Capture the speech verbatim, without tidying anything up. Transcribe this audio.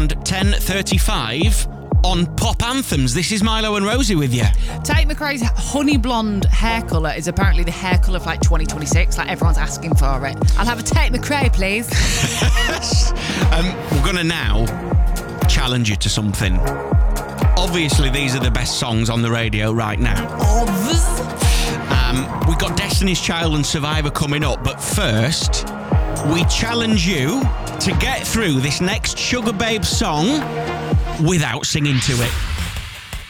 and ten thirty-five on Pop Anthems. This is Milo and Rosie with you. Tate McRae's honey blonde hair colour is apparently the hair colour of like twenty twenty-six. Like everyone's asking for it. I'll have a Tate McRae, please. um, we're going to now challenge you to something. Obviously, these are the best songs on the radio right now. Um, we've got Destiny's Child and Survivor coming up, but first, we challenge you to get through this next Sugar Babe song without singing to it.